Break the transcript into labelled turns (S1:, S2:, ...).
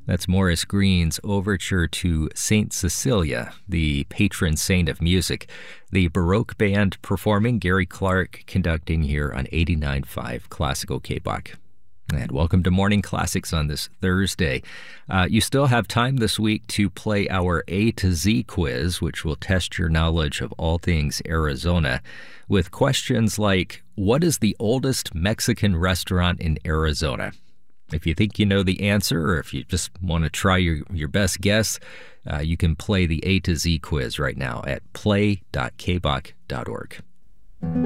S1: That's Maurice Green's overture to Saint Cecilia, the patron saint of music. The Baroque band performing, Gary Clark conducting here on 89.5 Classical K-Bach. And welcome to Morning Classics on this Thursday. You still have time this week to play our A to Z quiz, which will test your knowledge of all things Arizona, with questions like, what is the oldest Mexican restaurant in Arizona? If you think you know the answer, or if you just want to try your best guess, you can play the A to Z quiz right now at play.kbach.org.